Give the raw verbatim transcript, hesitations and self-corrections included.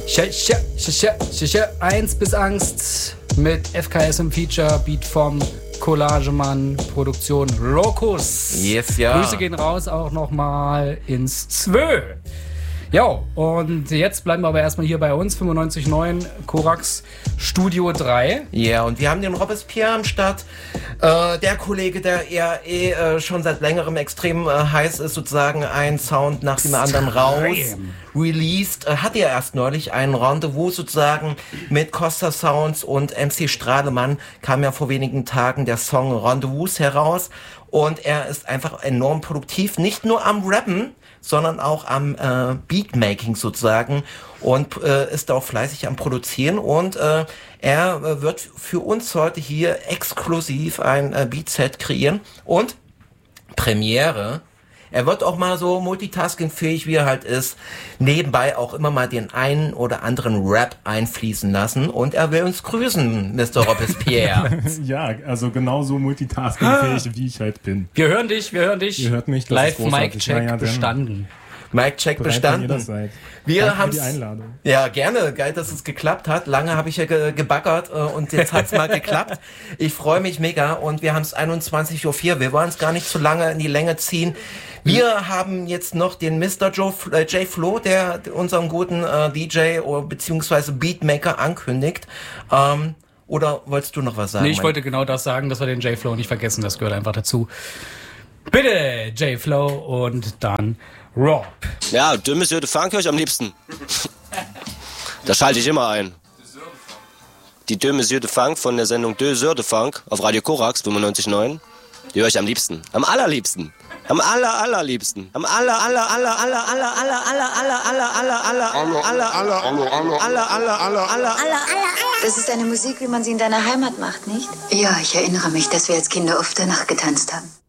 eins bis Angst mit F K S im Feature, Beat vom Collagemann, Produktion Locus. Yes, ja. Grüße gehen raus auch nochmal ins Zwö. Jo, und jetzt bleiben wir aber erstmal hier bei uns, fünfundneunzig Komma neun Korax Studio drei. Ja, yeah, und wir haben den Robespierre am Start. Äh, der Kollege, der eher eh äh, schon seit längerem extrem äh, heiß ist, sozusagen ein Sound nach dem anderen raus, released. Äh, hat ja erst neulich ein Rendezvous sozusagen mit Costa Sounds und M C Strahlemann. Kam ja vor wenigen Tagen der Song Rendezvous heraus. Und er ist einfach enorm produktiv, nicht nur am Rappen, sondern auch am äh, Beatmaking sozusagen und äh, ist auch fleißig am Produzieren und äh, er äh, wird für uns heute hier exklusiv ein äh, Beatset kreieren und Premiere. Er wird auch mal so multitaskingfähig, wie er halt ist, nebenbei auch immer mal den einen oder anderen Rap einfließen lassen und er will uns grüßen, Mister Robespierre. Ja, also genauso multitaskingfähig, wie ich halt bin. Wir hören dich, wir hören dich. Ihr hört mich, das Live ist großartig. Mic-Check Ja, ja, bestanden. Mic-Check bestanden. Wir haben die Einladung. Ja, gerne. Geil, dass es geklappt hat. Lange habe ich ja ge- gebaggert äh, und jetzt hat's mal geklappt. Ich freue mich mega und wir haben es einundzwanzig Uhr vier. Wir wollen es gar nicht zu lange in die Länge ziehen. Wir haben jetzt noch den Mister Joe, äh, J Flow, der unseren guten äh, D J oder beziehungsweise Beatmaker ankündigt. Ähm, oder wolltest du noch was sagen? Nee, ich wollte genau das sagen, dass wir den J Flow nicht vergessen. Das gehört einfach dazu. Bitte, J Flow und dann Rob. Ja, De Monsieur de Funk höre ich am liebsten. Da schalte ich immer ein. Die De Monsieur de Funk von der Sendung De Monsieur de Funk auf Radio Korax fünfundneunzig Komma neun, die höre ich am liebsten. Am allerliebsten. Am aller allerliebsten. Am aller aller aller aller aller aller aller aller aller aller aller aller aller aller aller aller aller aller. Das ist eine Musik, wie man sie in deiner Heimat macht, nicht? Ja, ich erinnere mich, dass wir als Kinder oft danach getanzt haben.